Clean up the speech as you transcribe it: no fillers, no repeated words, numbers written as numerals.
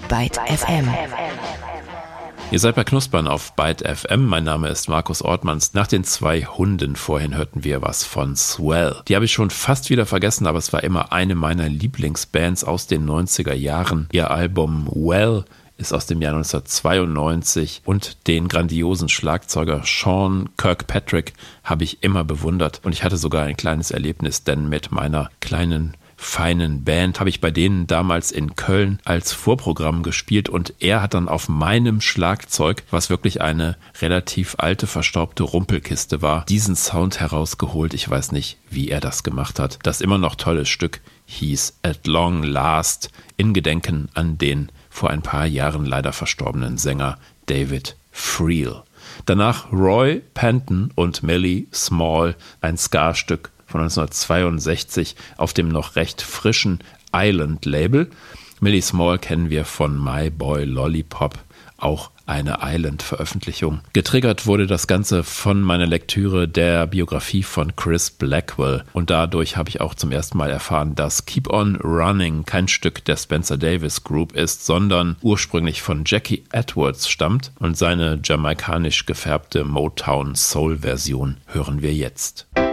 Byte FM. Ihr seid bei Knuspern auf Byte FM. Mein Name ist Markus Ortmanns. Nach den 2 Hunden vorhin hörten wir was von Swell. Die habe ich schon fast wieder vergessen, aber es war immer eine meiner Lieblingsbands aus den 90er Jahren. Ihr Album Well ist aus dem Jahr 1992 und den grandiosen Schlagzeuger Sean Kirkpatrick habe ich immer bewundert. Und ich hatte sogar ein kleines Erlebnis, denn mit meiner kleinen feinen Band habe ich bei denen damals in Köln als Vorprogramm gespielt und er hat dann auf meinem Schlagzeug, was wirklich eine relativ alte, verstaubte Rumpelkiste war, diesen Sound herausgeholt. Ich weiß nicht, wie er das gemacht hat. Das immer noch tolle Stück hieß At Long Last, in Gedenken an den vor ein paar Jahren leider verstorbenen Sänger David Friel. Danach Roy Panton und Millie Small, ein Ska-Stück von 1962 auf dem noch recht frischen Island-Label. Millie Small kennen wir von My Boy Lollipop, auch eine Island-Veröffentlichung. Getriggert wurde das Ganze von meiner Lektüre der Biografie von Chris Blackwell und dadurch habe ich auch zum ersten Mal erfahren, dass Keep On Running kein Stück der Spencer Davis Group ist, sondern ursprünglich von Jackie Edwards stammt und seine jamaikanisch gefärbte Motown-Soul-Version hören wir jetzt.